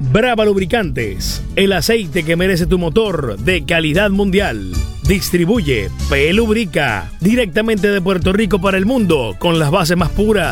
Brava Lubricantes, el aceite que merece tu motor de calidad mundial. Distribuye P. Lubrica, directamente de Puerto Rico para el mundo, con las bases más puras